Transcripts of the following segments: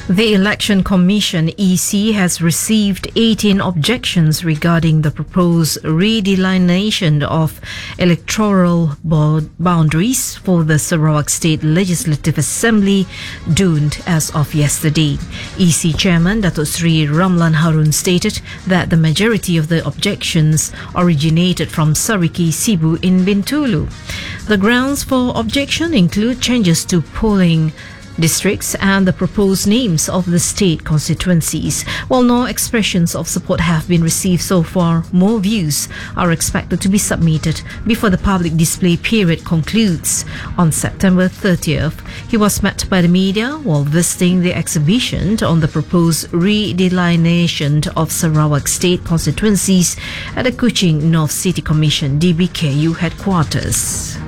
The Election Commission (EC) has received 18 objections regarding the proposed redelineation of electoral boundaries for the Sarawak State Legislative Assembly, doomed as of yesterday. EC Chairman Datuk Sri Ramlan Harun stated that the majority of the objections originated from Sariki Sibu in Bintulu. The grounds for objection include changes to polling districts and the proposed names of the state constituencies. While no expressions of support have been received so far, more views are expected to be submitted before the public display period concludes. On September 30th, he was met by the media while visiting the exhibition on the proposed redelineation of Sarawak state constituencies at the Kuching North City Commission DBKU headquarters.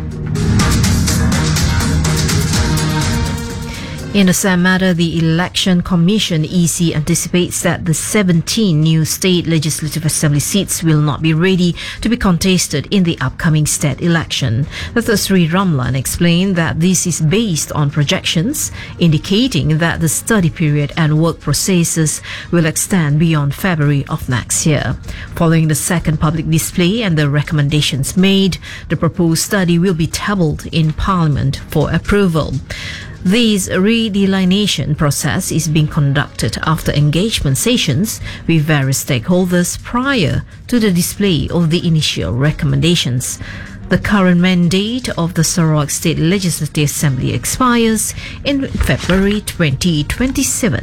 In the same matter, the Election Commission (EC) anticipates that the 17 new state legislative assembly seats will not be ready to be contested in the upcoming state election. Dr. Sri Ramlan explained that this is based on projections indicating that the study period and work processes will extend beyond February of next year. Following the second public display and the recommendations made, the proposed study will be tabled in Parliament for approval. This redelineation process is being conducted after engagement sessions with various stakeholders prior to the display of the initial recommendations. The current mandate of the Sarawak State Legislative Assembly expires in February 2027.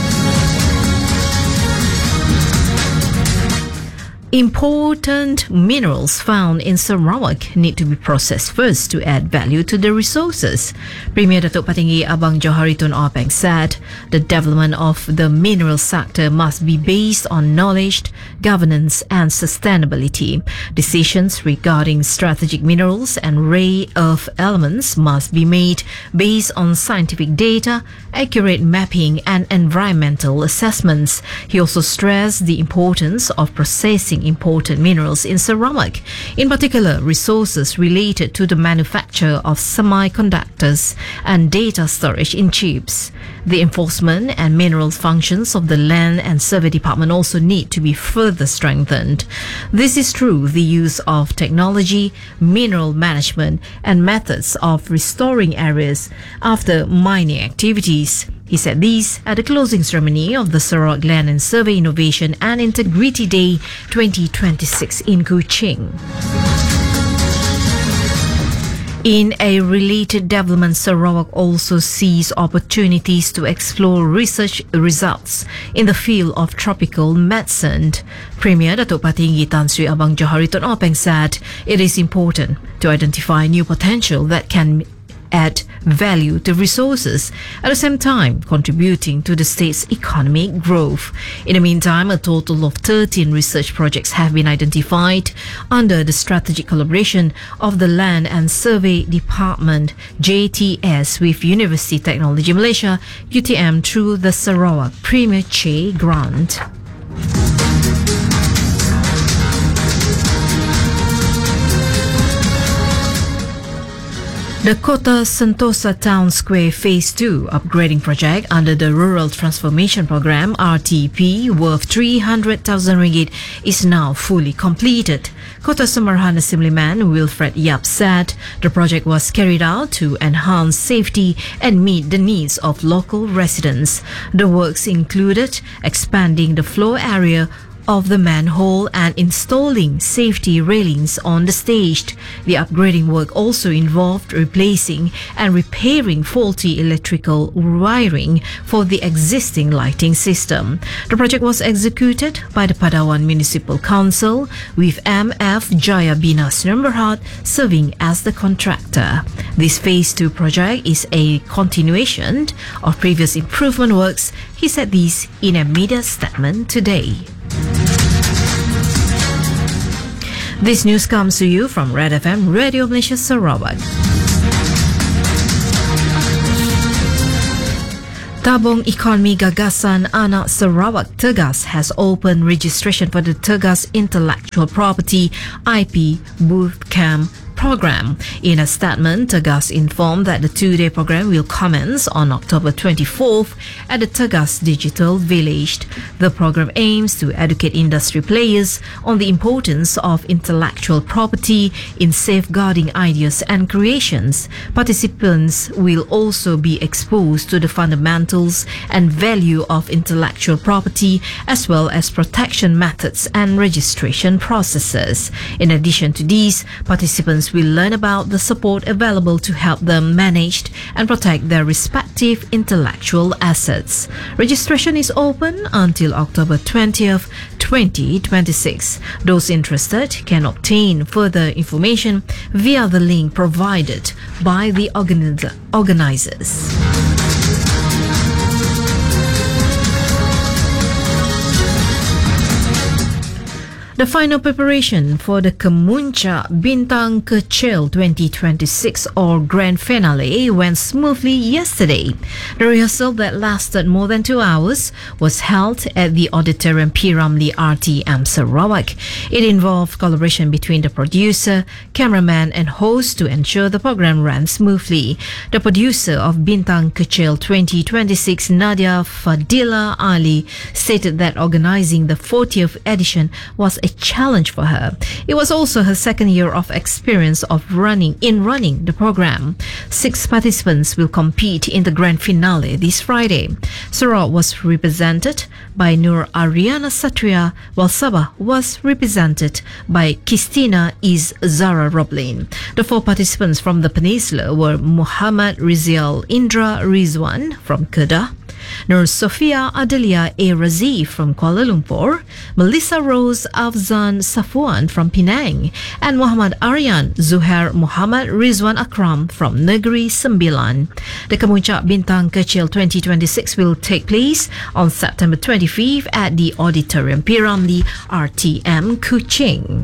Important minerals found in Sarawak need to be processed first to add value to the resources. Premier Datuk Patinggi Abang Johari Tun Openg said the development of the mineral sector must be based on knowledge, governance and sustainability. Decisions regarding strategic minerals and rare earth elements must be made based on scientific data, accurate mapping and environmental assessments. He also stressed the importance of processing important minerals in Sarawak, in particular resources related to the manufacture of semiconductors and data storage in chips. The enforcement and mineral functions of the Land and Survey Department also need to be further strengthened. This is through the use of technology, mineral management and methods of restoring areas after mining activities. He said these at the closing ceremony of the Sarawak Land and Survey Innovation and Integrity Day 2026 in Kuching. In a related development, Sarawak also sees opportunities to explore research results in the field of tropical medicine. Premier Datuk Patinggi Tan Sri Abang Johari Tun Openg said it is important to identify new potential that can add value to resources, at the same time contributing to the state's economic growth. In the meantime, a total of 13 research projects have been identified under the strategic collaboration of the Land and Survey Department JTS with University Technology Malaysia UTM through the Sarawak Premier Che Grant. The Kota Sentosa Town Square Phase 2 upgrading project under the Rural Transformation Programme RTP worth 300,000 ringgit is now fully completed. Kota Samarhan Assemblyman Wilfred Yap said the project was carried out to enhance safety and meet the needs of local residents. The works included expanding the floor area of the manhole and installing safety railings on the stage. The upgrading work also involved replacing and repairing faulty electrical wiring for the existing lighting system. The project was executed by the Padawan Municipal Council with MF Jaya Bina Sdn Bhd serving as the contractor. This Phase 2 project is a continuation of previous improvement works. He said this in a media statement today. This news comes to you from Red FM Radio Malaysia Sarawak. Tabung Ekonomi Gagasan Anak Sarawak Tegas has opened registration for the Tegas Intellectual Property IP Bootcamp program. In a statement, Tegas informed that the two-day program will commence on October 24th at the Tegas Digital Village. The program aims to educate industry players on the importance of intellectual property in safeguarding ideas and creations. Participants will also be exposed to the fundamentals and value of intellectual property, as well as protection methods and registration processes. In addition to these, participants will learn about the support available to help them manage and protect their respective intellectual assets. Registration is open until October 20th, 2026. Those interested can obtain further information via the link provided by the organizers. The final preparation for the Kemuncak Bintang Kecil 2026 or Grand Finale went smoothly yesterday. The rehearsal that lasted more than 2 hours was held at the Auditorium P. Ramlee RTM Sarawak. It involved collaboration between the producer, cameraman and host to ensure the program ran smoothly. The producer of Bintang Kecil 2026, Nadia Fadila Ali, stated that organizing the 40th edition was a challenge for her. It was also her second year of experience of running the program. 6 participants will compete in the grand finale this Friday. Sarawak was represented by Nur Ariana Satria, while Sabah was represented by Kistina Iz Zara Roblin. The 4 participants from the peninsula were Muhammad Rizial Indra Rizwan from Kedah, Nur Sofia Adelia A. Razi from Kuala Lumpur, Melissa Rose Afzan Safwan from Penang, and Muhammad Aryan Zuhair Muhammad Rizwan Akram from Negeri Sembilan. The Kemuncak Bintang Kecil 2026 will take place on September 25th at the Auditorium P. Ramlee RTM Kuching.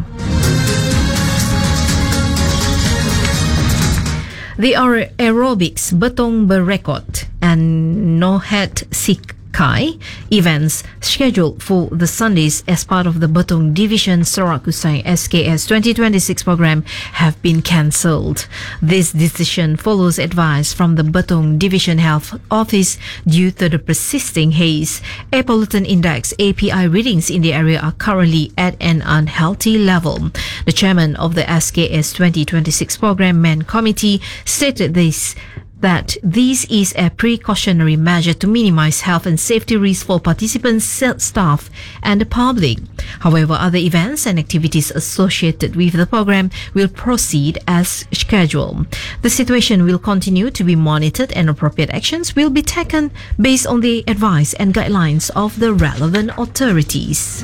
The aerobics Betong Berekod and Nohat Sikai events scheduled for the Sundays as part of the Betong Division Sarawak Kusai SKS 2026 program have been cancelled. This decision follows advice from the Betong Division Health Office due to the persisting haze. Air pollutant index API readings in the area are currently at an unhealthy level. The chairman of the SKS 2026 program Man Committee stated that this is a precautionary measure to minimize health and safety risks for participants, staff and the public. However, other events and activities associated with the program will proceed as scheduled. The situation will continue to be monitored and appropriate actions will be taken based on the advice and guidelines of the relevant authorities.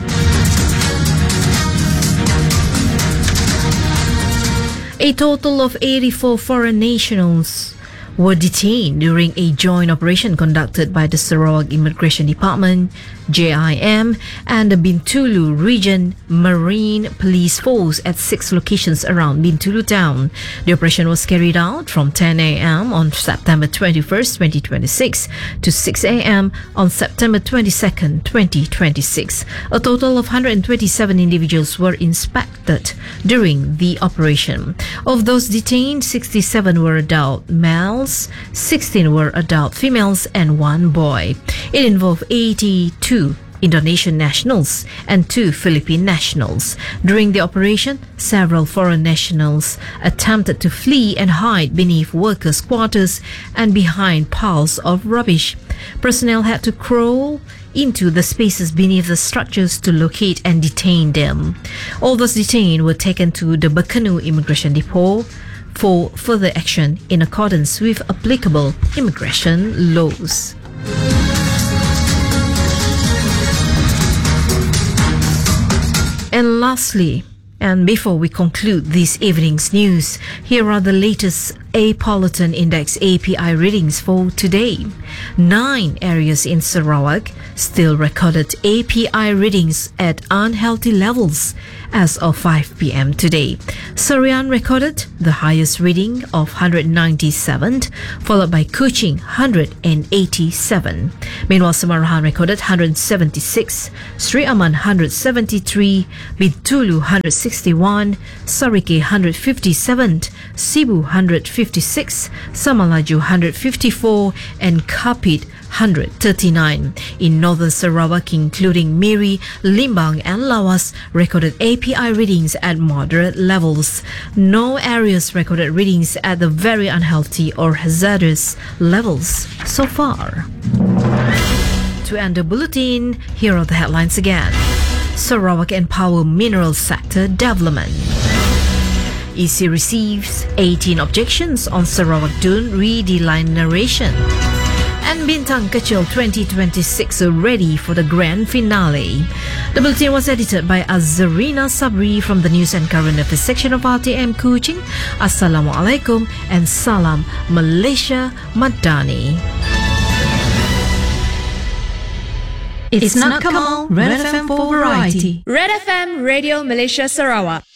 A total of 84 foreign nationals were detained during a joint operation conducted by the Sarawak Immigration Department, JIM, and the Bintulu Region Marine Police Force at 6 locations around Bintulu town. The operation was carried out from 10 a.m. on September 21st, 2026 to 6 a.m. on September 22nd, 2026. A total of 127 individuals were inspected during the operation. Of those detained, 67 were adult males, 16 were adult females, and 1 boy. It involved 82 Indonesian nationals and 2 Philippine nationals. During the operation, several foreign nationals attempted to flee and hide beneath workers' quarters and behind piles of rubbish. Personnel had to crawl into the spaces beneath the structures to locate and detain them. All those detained were taken to the Bakanu Immigration Depot for further action in accordance with applicable immigration laws. And lastly, and before we conclude this evening's news, here are the latest Air Pollutant Index API readings for today. 9 areas in Sarawak still recorded API readings at unhealthy levels as of 5 p.m. today. Sarian recorded the highest reading of 197, followed by Kuching 187. Meanwhile, Samarahan recorded 176, Sri Aman 173, Bintulu 161, Sarike 157, Cebu 156, Samalaju 154, and Kapit 139. In northern Sarawak, including Miri, Limbang and Lawas, recorded API readings at moderate levels. No areas recorded readings at the very unhealthy or hazardous levels so far. To end the bulletin, here are the headlines again. Sarawak Empower Mineral Sector Development. EC receives 18 objections on Sarawak Dune redelineation. And Bintang Kecil 2026 are ready for the grand finale. The bulletin was edited by Azarina Sabri from the News and Current Affairs section of RTM Kuching. Assalamualaikum and Salam Malaysia Madani. It's not Kamal, Red FM for variety. Red FM Radio Malaysia Sarawak.